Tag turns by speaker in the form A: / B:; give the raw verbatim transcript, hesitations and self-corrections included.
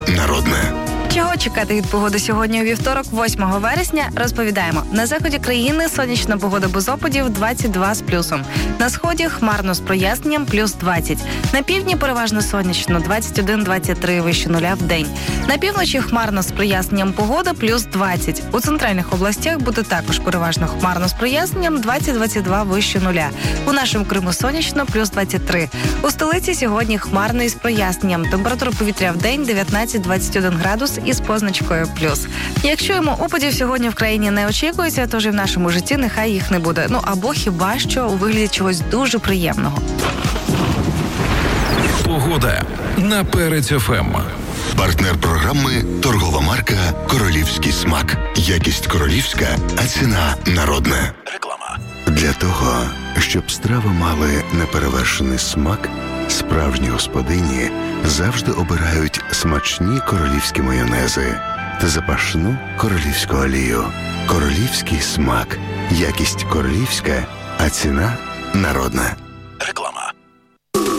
A: Народне.
B: Чого чекати від погоди сьогодні у вівторок, восьмого вересня, розповідаємо. На заході країни сонячна погода без опадів двадцять два з плюсом. На сході хмарно з проясненням плюс двадцять. На півдні переважно сонячно двадцять один - двадцять три вище нуля в день. На півночі хмарно з проясненням погода плюс двадцять. У центральних областях буде також переважно хмарно з проясненням двадцять - двадцять два вище нуля. У нашому Криму сонячно плюс двадцять три. У столиці сьогодні хмарно із проясненням. Температура повітря в день дев'ятнадцять - двадцять один градус із позначкою плюс. Якщо йому опадів сьогодні в країні не очікується, тож і в нашому житті нехай їх не буде. Ну або хіба що у вигляді чогось дуже приємного.
C: Погода на Перець еф ем.
A: Партнер програми – торгова марка «Королівський смак». Якість королівська, а ціна народна.
C: Реклама.
A: Для того, щоб страви мали неперевершений смак, справжні господині завжди обирають смачні королівські майонези та запашну королівську олію. Королівський смак. Якість королівська, а ціна народна.
C: Реклама.